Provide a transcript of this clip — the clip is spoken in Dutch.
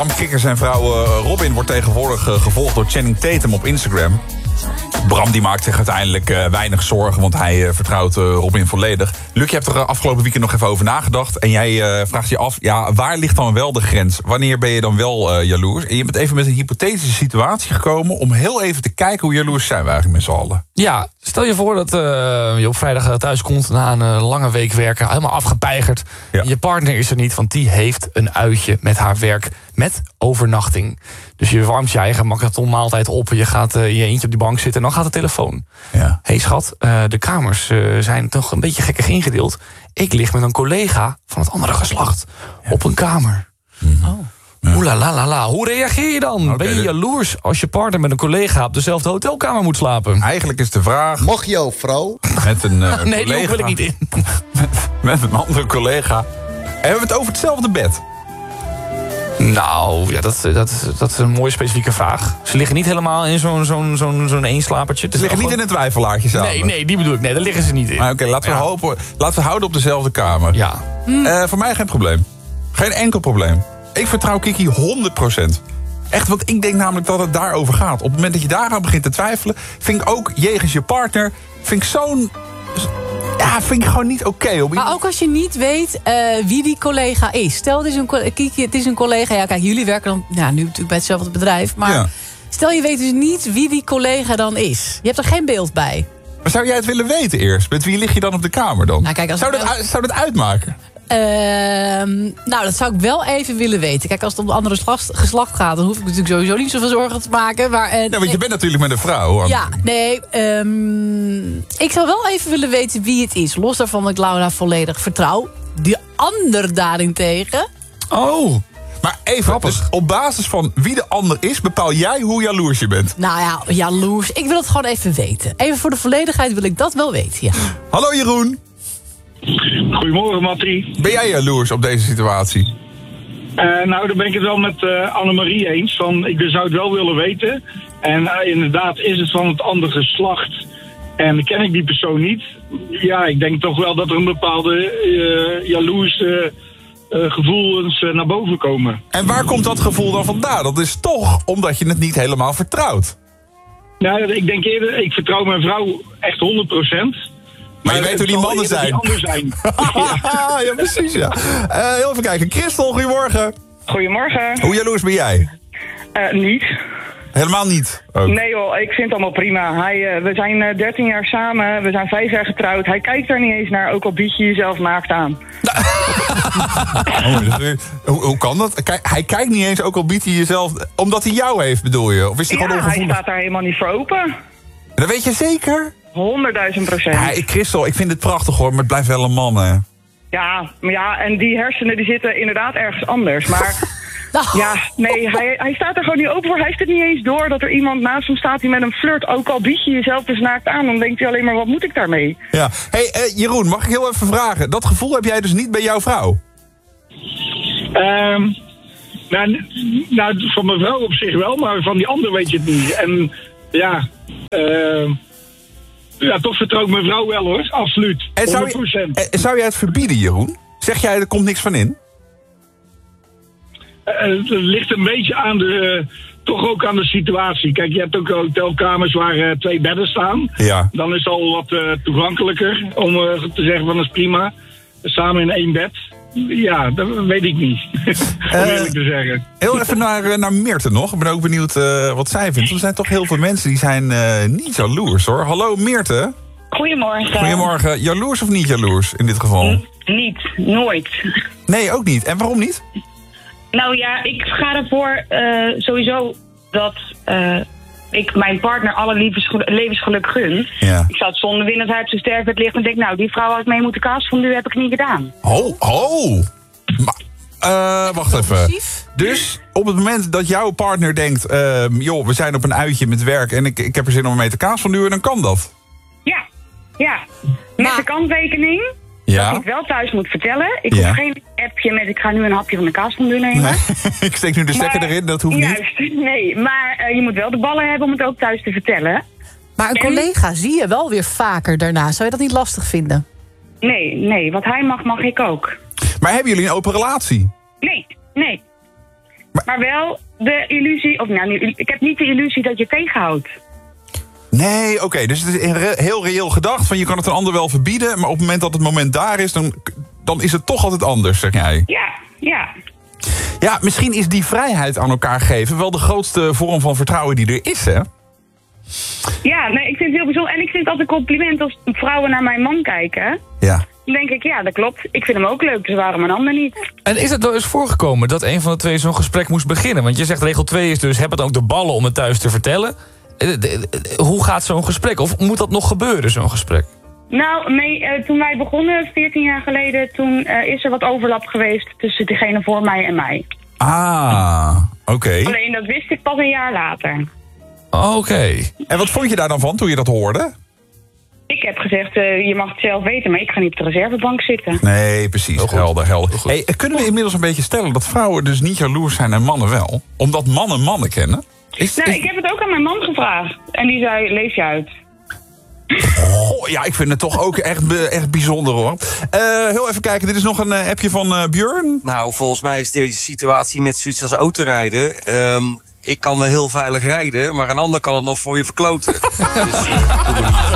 Bram Kikkers en vrouw Robin wordt tegenwoordig gevolgd door Channing Tatum op Instagram. Bram die maakt zich uiteindelijk weinig zorgen, want hij vertrouwt Robin volledig. Luc, je hebt er afgelopen weekend nog even over nagedacht. En jij vraagt je af, ja, waar ligt dan wel de grens? Wanneer ben je dan wel jaloers? En je bent even met een hypothetische situatie gekomen om heel even te kijken hoe jaloers zijn we eigenlijk met z'n allen. Ja, stel je voor dat je op vrijdag thuis komt na een lange week werken, helemaal afgepeigerd. Ja. Je partner is er niet, want die heeft een uitje met haar werk met overnachting. Dus je warmt je eigen marathonmaaltijd op, je gaat je eentje op die bank zitten en dan gaat de telefoon. Ja. Hé schat, de kamers zijn toch een beetje gekkig ingedeeld. Ik lig met een collega van het andere geslacht op een kamer. Oeh, hoe reageer je dan? Okay, ben je jaloers als je partner met een collega op dezelfde hotelkamer moet slapen? Eigenlijk is de vraag... Mag je, vrouw? Met een Nee, collega, die wil ik niet in. met een andere collega. En hebben we het over hetzelfde bed? Nou, ja, dat is een mooie specifieke vraag. Ze liggen niet helemaal in zo'n eenslapertje. Ze liggen niet in een twijfelaartje samen. Nee, die bedoel ik. Nee, daar liggen ze niet in. Oké, laten we houden op dezelfde kamer. Ja. Voor mij geen probleem. Geen enkel probleem. Ik vertrouw Kiki 100%. Echt, want ik denk namelijk dat het daarover gaat. Op het moment dat je daaraan begint te twijfelen, vind ik ook jegens je partner, vind ik zo'n... Ja, vind ik gewoon niet oké. Maar ook als je niet weet wie die collega is. Stel, het is een collega. Ja, kijk, jullie werken dan nu natuurlijk bij hetzelfde bedrijf. Maar Ja. stel, je weet dus niet wie die collega dan is. Je hebt er geen beeld bij. Maar zou jij het willen weten eerst? Met wie lig je dan op de kamer dan? Nou, kijk, Zou dat uitmaken? Dat zou ik wel even willen weten. Kijk, als het om de andere geslacht gaat, dan hoef ik natuurlijk sowieso niet zoveel zorgen te maken. Maar, Ja, want je bent natuurlijk met een vrouw. Ja, nee. Ik zou wel even willen weten wie het is. Los daarvan dat ik Laura volledig vertrouw. Die ander daarentegen. Oh. Maar even, dus op basis van wie de ander is, bepaal jij hoe jaloers je bent. Nou ja, jaloers. Ik wil het gewoon even weten. Even voor de volledigheid wil ik dat wel weten, ja. Hallo Jeroen. Goedemorgen, Mattie. Ben jij jaloers op deze situatie? Nou, dan ben ik het wel met Annemarie eens. Ik zou het wel willen weten. En inderdaad, is het van het andere geslacht? En ken ik die persoon niet? Ja, ik denk toch wel dat er een bepaalde jaloerse gevoelens naar boven komen. En waar komt dat gevoel dan vandaan? Dat is toch omdat je het niet helemaal vertrouwt. Nou, ik denk eerder, ik vertrouw mijn vrouw echt 100%. Maar je weet hoe die mannen zijn. Die anders zijn. Ja, precies, ja. Heel even kijken. Christel, goedemorgen. Goedemorgen. Hoe jaloers ben jij? Niet. Helemaal niet. Ook. Nee joh, ik vind het allemaal prima. We zijn 13 jaar samen, we zijn 5 jaar getrouwd. Hij kijkt er niet eens naar, ook al bied je jezelf naakt aan. Hoe kan dat? Hij kijkt niet eens, ook al biedt hij jezelf... Omdat hij jou heeft, bedoel je? Of is hij gewoon hij ongevoelig? staat daar helemaal niet voor open. Dat weet je zeker? 100.000%. Ja, Christel, ik vind het prachtig hoor, maar het blijft wel een man, hè. Ja, en die hersenen die zitten inderdaad ergens anders. Maar ja, nee, hij staat er gewoon niet open voor. Hij heeft het niet eens door dat er iemand naast hem staat die met hem flirt. Ook al bied je jezelf dus naakt aan, dan denkt hij alleen maar, wat moet ik daarmee? Ja. Hey, Jeroen, mag ik heel even vragen? Dat gevoel heb jij dus niet bij jouw vrouw? Nou, van mijn vrouw op zich wel, maar van die ander weet je het niet. En ja, toch vertrouw ik mijn vrouw wel hoor, absoluut. 100%. En zou jij het verbieden, Jeroen? Zeg jij, er komt niks van in? Het ligt een beetje toch ook aan de situatie. Kijk, je hebt ook hotelkamers waar 2 bedden staan. Ja. Dan is het al wat toegankelijker om te zeggen van dat is prima. Samen in 1 bed. Ja, dat weet ik niet. Om eerlijk te zeggen. Heel even naar Meerte nog. Ik ben ook benieuwd wat zij vindt. Er zijn toch heel veel mensen die zijn niet jaloers hoor. Hallo Meerte. Goedemorgen. Goedemorgen. Jaloers of niet jaloers in dit geval? Niet, nooit. Nee, ook niet. En waarom niet? Nou ja, ik ga ervoor sowieso dat ik mijn partner alle levensgeluk gun. Ja. Ik zou het zonde winnen als hij op zijn sterfbed ligt en denk, nou, die vrouw had mee moeten kaasfondue, heb ik niet gedaan. Wacht even. Dus op het moment dat jouw partner denkt, joh, we zijn op een uitje met werk en ik heb er zin om mee te kaasfonduwen, dan kan dat. Ja. Met de kanttekening. Ja. Dat ik wel thuis moet vertellen. Ik hoef geen appje met ik ga nu een hapje van de kaasfondue nemen. Nee, ik steek nu de stekker erin, dat hoeft niet. Juist, nee. Maar je moet wel de ballen hebben om het ook thuis te vertellen. Maar een collega zie je wel weer vaker daarna. Zou je dat niet lastig vinden? Nee. Wat hij mag ik ook. Maar hebben jullie een open relatie? Nee. Maar wel de illusie... Of nou, ik heb niet de illusie dat je tegenhoudt. Nee, oké. Dus het is heel reëel gedacht. Van je kan het een ander wel verbieden. Maar op het moment dat het moment daar is... dan is het toch altijd anders, zeg jij. Ja. Ja, misschien is die vrijheid aan elkaar geven... wel de grootste vorm van vertrouwen die er is, hè? Ja, nee, ik vind het heel bijzonder. En ik vind het altijd een compliment als vrouwen naar mijn man kijken. Ja. Dan denk ik, ja, dat klopt. Ik vind hem ook leuk, dus waarom een ander niet? En is het wel eens voorgekomen dat een van de twee zo'n gesprek moest beginnen? Want je zegt regel 2 is dus, heb het ook de ballen om het thuis te vertellen. Hoe gaat zo'n gesprek? Of moet dat nog gebeuren, zo'n gesprek? Nou, nee, toen wij begonnen, 14 jaar geleden... toen is er wat overlap geweest tussen degene voor mij en mij. Ah, oké. Alleen dat wist ik pas een jaar later. Oké. En wat vond je daar dan van toen je dat hoorde? Ik heb gezegd, je mag het zelf weten, maar ik ga niet op de reservebank zitten. Nee, precies. Helder. Hey, kunnen we inmiddels een beetje stellen dat vrouwen dus niet jaloers zijn en mannen wel? Omdat mannen kennen? Ik heb het ook aan mijn man gevraagd. En die zei, leef je uit. Goh, ja, ik vind het toch ook echt bijzonder, hoor. Heel even kijken, dit is nog een appje van Björn. Nou, volgens mij is deze situatie met zoiets als autorijden... ik kan wel heel veilig rijden, maar een ander kan het nog voor je verkloten. Dus,